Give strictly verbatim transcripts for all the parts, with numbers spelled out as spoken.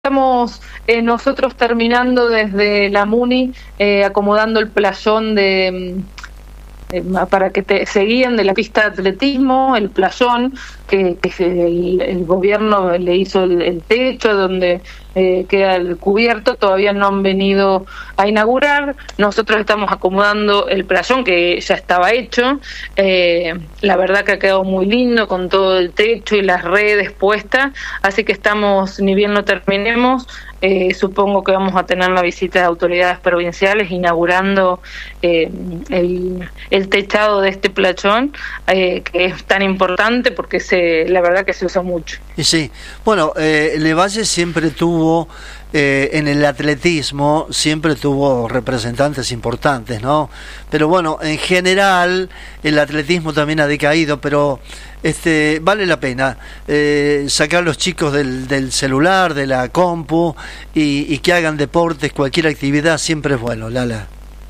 Estamos eh, nosotros terminando desde la MUNI, eh, acomodando el playón de eh, para que te seguían de la pista de atletismo, el playón, que, que el, el gobierno le hizo el, el techo donde eh, queda el cubierto, todavía no han venido a inaugurar. Nosotros estamos acomodando el playón que ya estaba hecho, eh, la verdad que ha quedado muy lindo con todo el techo y las redes puestas, así que estamos, ni bien lo terminemos, Eh, supongo que vamos a tener la visita de autoridades provinciales inaugurando eh, el, el techado de este playón, eh, que es tan importante porque se, la verdad que se usa mucho. Y sí, bueno, eh, Levalle siempre tuvo, eh, en el atletismo, siempre tuvo representantes importantes, ¿no? Pero bueno, en general, el atletismo también ha decaído, pero este vale la pena eh, sacar a los chicos del, del celular, de la compu, y, y que hagan deportes, cualquier actividad, siempre es bueno, Lala.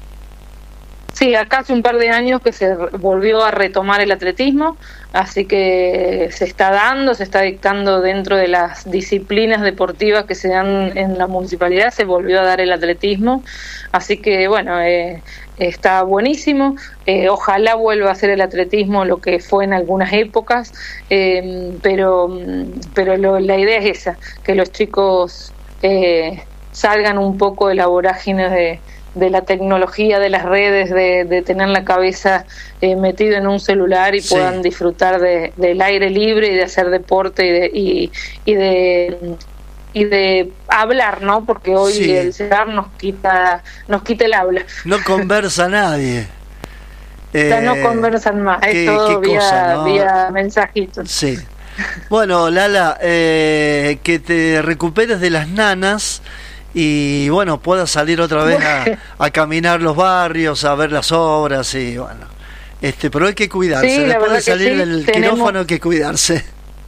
Sí, acá hace un par de años que se volvió a retomar el atletismo, así que se está dando, se está dictando dentro de las disciplinas deportivas que se dan en la municipalidad, se volvió a dar el atletismo, así que bueno, eh, está buenísimo, eh, ojalá vuelva a ser el atletismo lo que fue en algunas épocas, eh, pero, pero lo, la idea es esa, que los chicos eh, salgan un poco de la vorágine de de la tecnología, de las redes, de, de tener la cabeza eh, metida en un celular y sí. puedan disfrutar de, del aire libre y de hacer deporte y de, y, y de y de hablar, ¿no? Porque hoy sí. el celular nos quita nos quita el habla. No conversa nadie. Eh, ya no conversan más, es todo vía, cosa, ¿no? vía mensajitos. Sí. Bueno, Lala, eh, que te recuperes de las nanas y bueno, puedas salir otra vez a, a caminar los barrios, a ver las obras y bueno, este, pero hay que cuidarse, sí, después de salir sí. del tenemos, quirófano hay que cuidarse.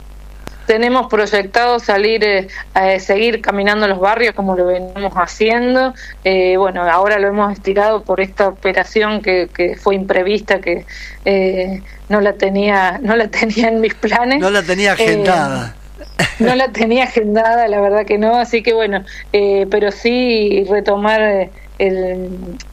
Tenemos proyectado salir, eh, a seguir caminando los barrios como lo venimos haciendo, eh, bueno, ahora lo hemos estirado por esta operación que, que fue imprevista, que eh, no la tenía, no la tenía en mis planes. No la tenía agendada. Eh, No la tenía agendada, la verdad que no, así que bueno, eh, pero sí retomar el,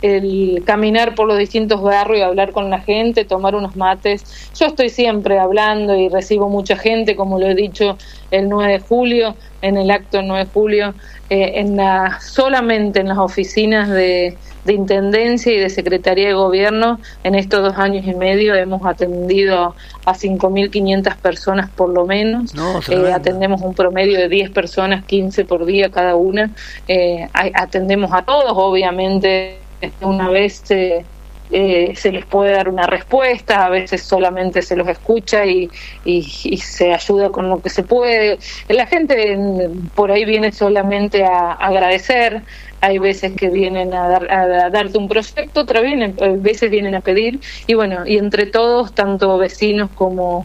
el caminar por los distintos barrios, hablar con la gente, tomar unos mates. Yo estoy siempre hablando y recibo mucha gente, como lo he dicho el nueve de julio, en el acto del nueve de julio, eh, en la, solamente en las oficinas de, de Intendencia y de Secretaría de Gobierno, en estos dos años y medio hemos atendido a cinco mil quinientas personas por lo menos, no, eh, atendemos un promedio de diez personas, quince por día cada una, eh, atendemos a todos, obviamente una vez eh, eh, se les puede dar una respuesta, a veces solamente se los escucha y, y, y se ayuda con lo que se puede. La gente por ahí viene solamente a agradecer, hay veces que vienen a, dar, a darte un proyecto, otras vienen, a veces vienen a pedir, y bueno, y entre todos, tanto vecinos como,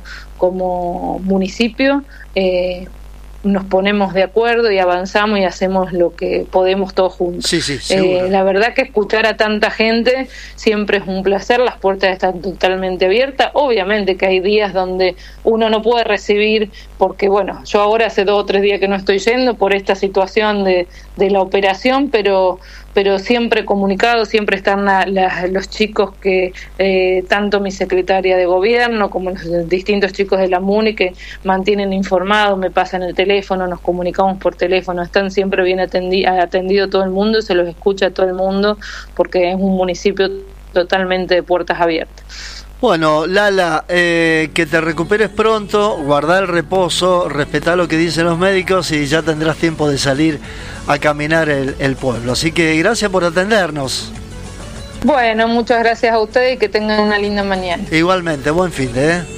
como municipio, eh, nos ponemos de acuerdo y avanzamos y hacemos lo que podemos todos juntos. Sí, sí, eh, la verdad que escuchar a tanta gente siempre es un placer, las puertas están totalmente abiertas, obviamente que hay días donde uno no puede recibir, porque bueno, yo ahora hace dos o tres días que no estoy yendo por esta situación de, de la operación, pero pero siempre comunicado, siempre están la, la, los chicos que, eh, tanto mi secretaria de gobierno como los distintos chicos de la MUNI que mantienen informados, me pasan el teléfono, nos comunicamos por teléfono, están siempre bien atendi- atendido todo el mundo, se los escucha todo el mundo, porque es un municipio totalmente de puertas abiertas. Bueno, Lala, eh, que te recuperes pronto, guardá el reposo, respetá lo que dicen los médicos y ya tendrás tiempo de salir a caminar el, el pueblo. Así que gracias por atendernos. Bueno, muchas gracias a ustedes y que tengan una linda mañana. Igualmente, buen fin de, ¿eh?